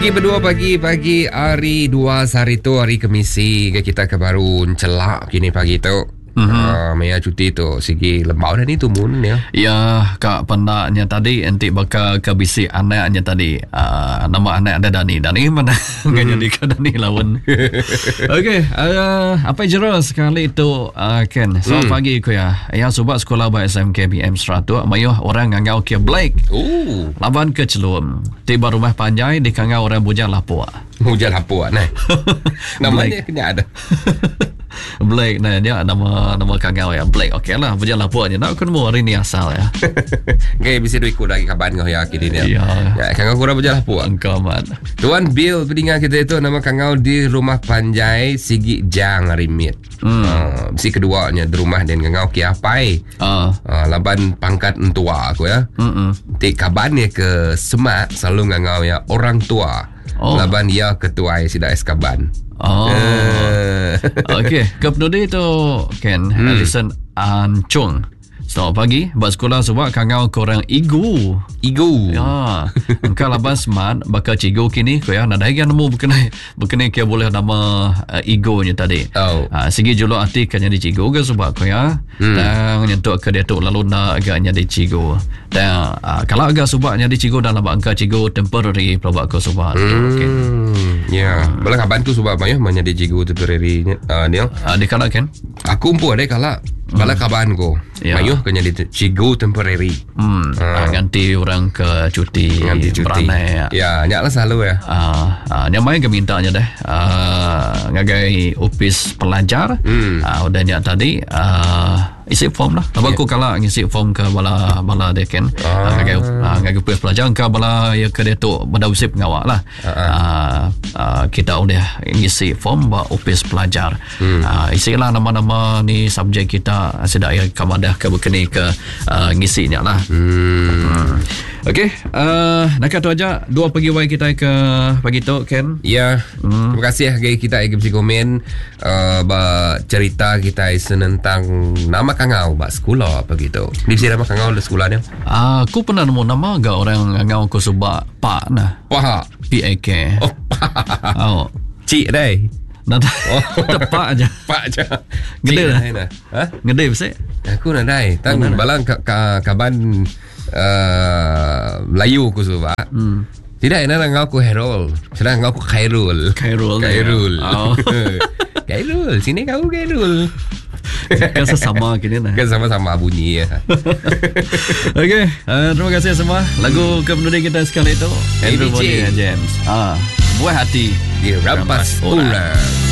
Sigi berdua pagi hari 2 hari tu hari Kemisi kita kebarun celak kini pagi tu. Maya cuti tu sigi lembau dah ni tu mun ya. Ya, kak pendaknya tadi enti bakal ke bisi anaknya tadi. Nama anak ada Dani mana enggak jadi ke Dani lawan. Okey, apa jero sekali itu Ken. So pagi ko ya. Ya sebab sekolah ba SMKBM 100 mayo orang ngangau ke Blake. Lawan ke Celum. Tiba rumah Panjai di kangau orang bujang Lapua. Bujang Lapua nah. Namanya kena ada. Blake nah dia nama kangau ya Blake. Okey lah bujang Lapua je. Nak kena hari ni asal ya. Okey bisa du ikut lagi kaban kau ya kini ni. Ya. Ya kangau kurang bujang Lapua. Engkau man. Tuan Bill pendengar kita itu nama kangau di rumah Panjai Sigi Jang Rimit. Si keduanya di rumah dan kangau ki apai. Laban pangkat entua aku ya. Tik kaban ni ke Semak selalu ngangau ya orang tua. Laban dia ketua sida eskaban. Okey, kepenudi itu Ken Alison Ancung. Selamat pagi. Buat sekolah sebab kangau korang Igu. Ya. Engkau laban smart bakal cigo kini ko ya nadai kan nemu bukan ke boleh nama Igu nya tadi. Segi jolo arti kan jadi cigo ke sebab ko ya. Dan nyentuk ke dia tu lalu nak agaknya di cigo. Dan kalau agak sebabnya di cigo dalam angka cigo temporary probak ko sebab tu. Okey. Ya, boleh kaban tu sebab apa ya menjadi cigo temporary ni. Di kala Ken. Aku pun ada kala bala kaban ko. Mayuh kena di cigo temporary. Ganti orang ke cuti beranai ya nyaklah selalu ya nyamai ke mintanya deh ngagai opis pelajar udah nyak tadi isi form lah apa aku kala ngisi form ke bala deken ngagai opis pelajar ke bala ya ke detok pada usip ngawak lah kita udah ngisi form ba opis pelajar isilah nama-nama ni subjek kita sedak ya kamadah ke bekeni ke ngisinya lah. Okey, nak tu aja dua pegawai kita ke pagi tu Ken. Ya. Terima kasih bagi kita yang bisa komen cerita kita tentang nama kangau bak sekolah apa gitu. Di sini nama kangau di sekolah ni. Aku pernah nemu nama agak orang kangau ko sebab Pak nah. Pak. PAK. Oh. Cik dai. Tepak aja. Pak aja. Gede lah. Gede besar. Aku nak dai. Tang balang kaban Melayu aku suka. Tidak enak ngau aku Herol. Sedang ngau aku Khairul. Khairul. Sini kau Khairul. Kan sama kini nah. Kan sama-sama bunyi ya. Okey, terima kasih semua. Lagu kepenudi kita sekali itu Andrew Body James. Buah hati dirampas orang.